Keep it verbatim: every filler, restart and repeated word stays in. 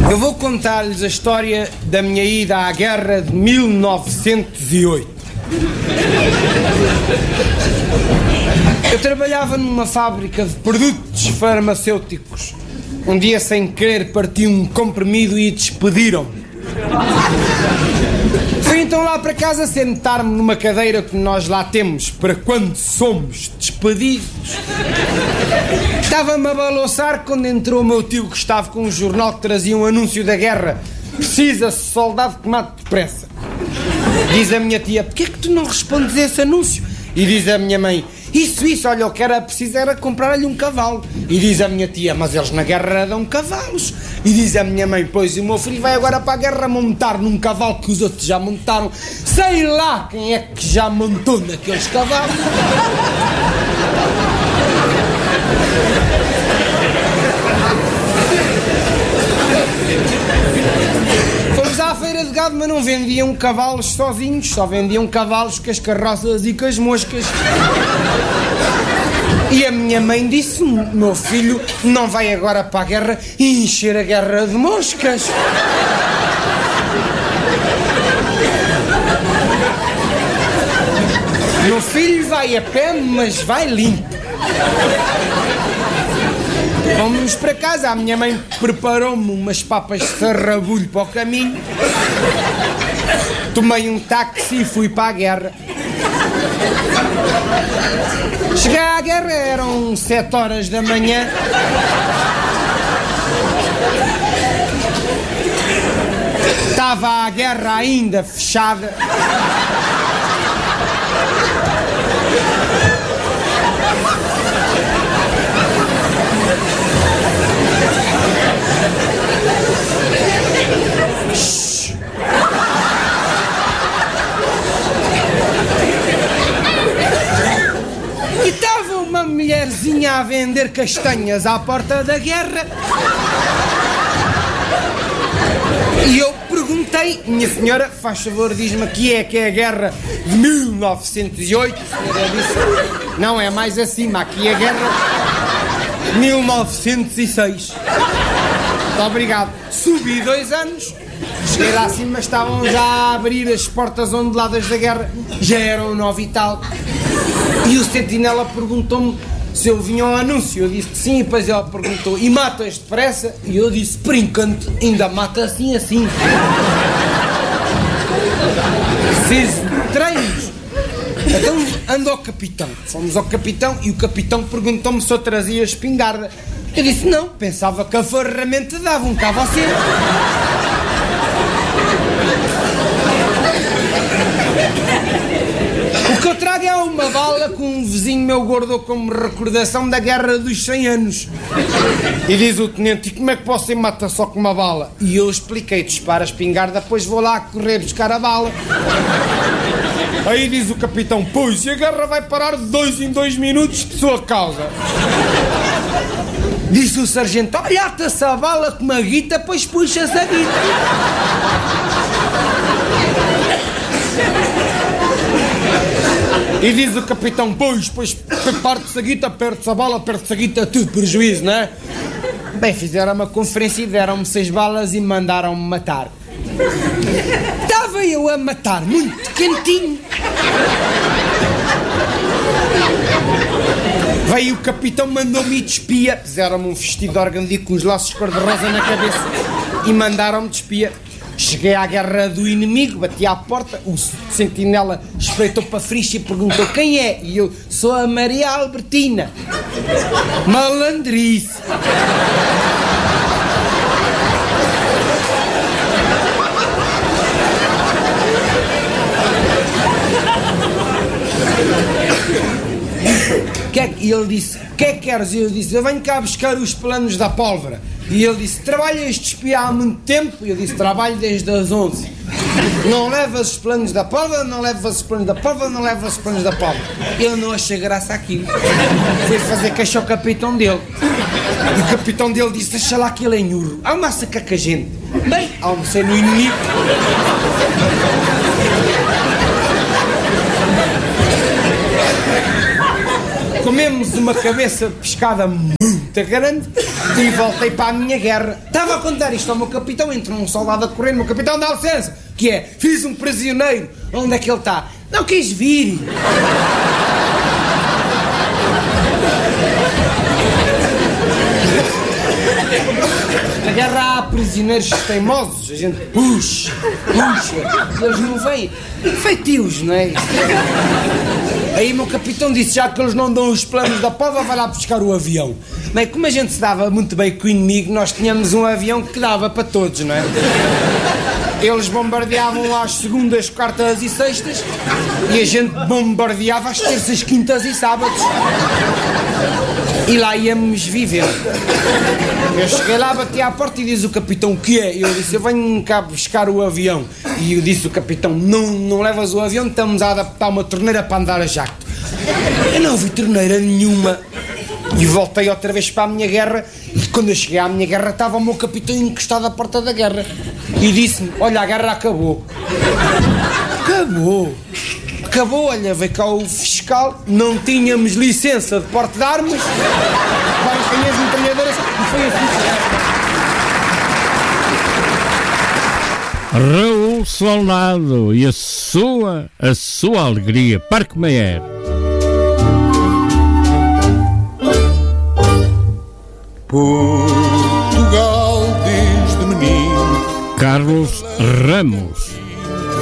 Eu vou contar-lhes a história da minha ida à guerra de mil novecentos e oito. Eu trabalhava numa fábrica de produtos farmacêuticos. Um dia, sem querer, parti um comprimido e despediram-me. Fui então lá para casa sentar-me numa cadeira que nós lá temos para quando somos despedidos. Estava-me a balançar quando entrou o meu tio Gustavo com um jornal que trazia um anúncio da guerra. Precisa-se soldado que mate depressa. Diz a minha tia: porquê é que tu não respondes a esse anúncio? E diz a minha mãe: isso, isso, olha, o que era preciso era comprar-lhe um cavalo. E diz a minha tia: mas eles na guerra dão cavalos. E diz a minha mãe: pois, e o meu filho vai agora para a guerra montar num cavalo que os outros já montaram. Sei lá quem é que já montou naqueles cavalos. Fomos à feira de gado, mas não vendiam cavalos sozinhos, só vendiam cavalos com as carroças e com as moscas. E a minha mãe disse: meu filho não vai agora para a guerra e encher a guerra de moscas. Meu filho vai a pé, mas vai limpo. Fomos para casa, a minha mãe preparou-me umas papas de sarrabulho para o caminho. Tomei um táxi e fui para a guerra. Cheguei à guerra, eram sete horas da manhã. Estava a guerra ainda fechada. E estava uma mulherzinha a vender castanhas à porta da guerra. E eu perguntei: minha senhora, faz favor, diz-me aqui é que é a guerra de mil novecentos e oito. A senhora disse: não, é mais acima, aqui é a guerra de mil novecentos e seis. Muito obrigado. Subi dois anos. Cheguei lá acima, estavam já a abrir as portas onduladas da guerra. Já eram nove e tal. E o sentinela perguntou-me se eu vinha ao anúncio. Eu disse que sim, e depois ela perguntou: e matas depressa? E eu disse: por enquanto ainda mata assim assim. Preciso de treinos. Então ando ao capitão. Fomos ao capitão e o capitão perguntou-me se eu trazia espingarda. Eu disse: não, pensava que a ferramenta dava um cá a você. O que eu trago é uma bala que um vizinho meu guardou como recordação da guerra dos cem anos. E diz o tenente: e como é que você mata só com uma bala? E eu expliquei: dispara a espingarda, depois vou lá correr buscar a bala. Aí diz o capitão: pois, e a guerra vai parar de dois em dois minutos de sua causa. Disse o sargento: olha-te-se a bala com uma guita, pois puxa-se a guita. E diz o capitão: pois, pois, parte-se a guita, perde-se a bala, perde-se a guita, tudo prejuízo, não é? Bem, fizeram uma conferência e deram-me seis balas e mandaram-me matar. Estava eu a matar, muito quentinho. Veio o capitão, mandou-me ir de espia. Fizeram-me um vestido de organdia com os laços cor-de-rosa na cabeça e mandaram-me de espia. Cheguei à guerra do inimigo, bati à porta, o sentinela espreitou para a frixa e perguntou: quem é? E eu: sou a Maria Albertina. Malandrice. E ele disse: o que é que queres? E eu disse: eu venho cá buscar os planos da pólvora. E ele disse: trabalha este espia há muito tempo? E eu disse: trabalho desde as onze. Não levas os planos da pólvora, não levas os planos da pólvora, não levas os planos da pólvora. Eu não achei graça àquilo. Fui fazer queixa ao capitão dele. E o capitão dele disse: deixa lá que ele é nhurro. Almoça cá com a gente. Bem, almocei no inimigo. Comemos uma cabeça de pescada muito muito grande e voltei para a minha guerra. Estava a contar isto ao meu capitão, entrou um soldado a correr, meu capitão, dá licença, que é, fiz um prisioneiro, onde é que ele está? Não quis vir. Na guerra há prisioneiros teimosos, a gente puxa, puxa, eles não vêm, feitios, não é? Aí o meu capitão disse, já que eles não dão os planos da pova, vai lá buscar o avião. Bem, como a gente se dava muito bem com o inimigo, nós tínhamos um avião que dava para todos, não é? Eles bombardeavam lá às segundas, quartas e sextas e a gente bombardeava às terças, quintas e sábados. E lá íamos vivendo. Eu cheguei lá, bati à porta e diz o capitão, o que é? Eu disse, eu venho cá buscar o avião. E eu disse o capitão, não, não levas o avião, estamos a adaptar uma torneira para andar a jacto. Eu não vi torneira nenhuma. E voltei outra vez para a minha guerra. E quando eu cheguei à minha guerra estava o meu capitão encostado à porta da guerra. E disse-me, olha, a guerra acabou. Acabou. Acabou, olha, veio cá o fiscal, não tínhamos licença de porte de armas, várias canhões metralhadoras e foi assim. Raul Solnado e a sua, a sua alegria. Parque Mayer. Portugal desde menino. Carlos Ramos.